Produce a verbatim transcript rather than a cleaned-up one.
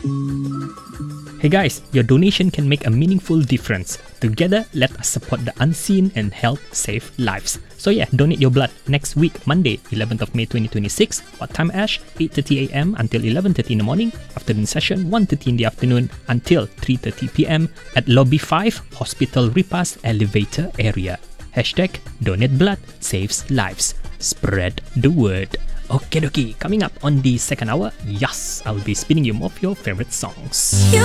Hey guys, your donation can make a meaningful difference. Together, let us support the unseen and help save lives. So yeah, donate your blood next week, Monday, eleventh of May twenty twenty-six. What time, Ash? eight thirty a.m. until eleven thirty in the morning. Afternoon session, one thirty in the afternoon until three thirty p.m. at Lobby five, Hospital Repast Elevator area. Hashtag donate blood saves lives. Spread the word. Okay, dokie. Coming up on the second hour, yes, I'll be spinning you more of your favorite songs. You